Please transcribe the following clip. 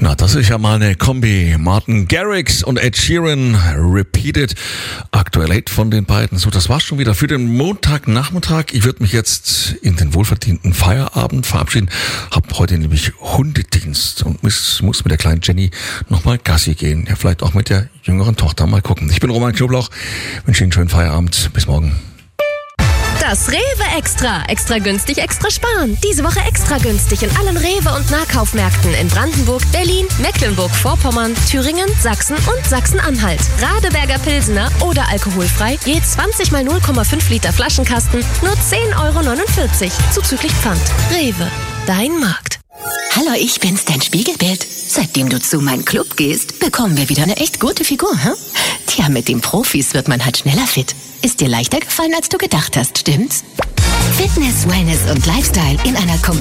Na, das ist ja mal eine Kombi. Martin Garrix und Ed Sheeran, Repeated. Aktuell Hit von den beiden. So, das war's schon wieder für den Montagnachmittag. Ich würde mich jetzt in den wohlverdienten Feierabend verabschieden. Hab heute nämlich Hundedienst und muss mit der kleinen Jenny nochmal Gassi gehen. Ja, vielleicht auch mit der jüngeren Tochter mal gucken. Ich bin Roman Knoblauch. Wünsche Ihnen einen schönen Feierabend. Bis morgen. Das Rewe Extra. Extra günstig, extra sparen. Diese Woche extra günstig in allen Rewe- und Nahkaufmärkten in Brandenburg, Berlin, Mecklenburg-Vorpommern, Thüringen, Sachsen und Sachsen-Anhalt. Radeberger Pilsener oder alkoholfrei, je 20 mal 0,5 Liter Flaschenkasten, nur 10,49 € zuzüglich Pfand. Rewe, dein Markt. Hallo, ich bin's, dein Spiegelbild. Seitdem du zu meinem Club gehst, bekommen wir wieder eine echt gute Figur, hm? Tja, mit den Profis wird man halt schneller fit. Ist dir leichter gefallen, als du gedacht hast, stimmt's? Fitness, Wellness und Lifestyle in einer